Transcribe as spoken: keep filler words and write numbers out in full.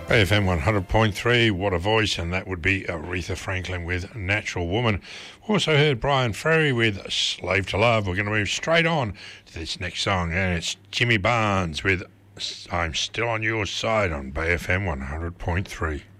A F M one hundred point three, what a voice, and that would be Aretha Franklin with Natural Woman. Also heard Brian Ferry with Slave to Love. We're going to move straight on to this next song, and it's Jimmy Barnes with I'm Still on Your Side on Bay F M one hundred point three.